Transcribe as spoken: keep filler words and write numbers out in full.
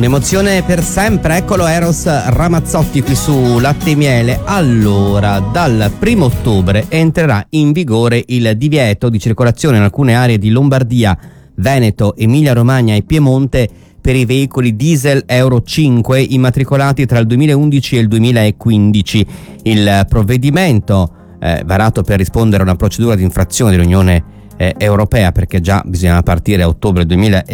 Un'emozione per sempre, eccolo Eros Ramazzotti qui su Latte e Miele. Allora, dal primo ottobre entrerà in vigore il divieto di circolazione in alcune aree di Lombardia, Veneto, Emilia Romagna e Piemonte per i veicoli diesel Euro cinque immatricolati tra il duemilaundici e il duemilaquindici. Il provvedimento eh, varato per rispondere a una procedura di infrazione dell'Unione eh, Europea, perché già bisognava partire a ottobre duemila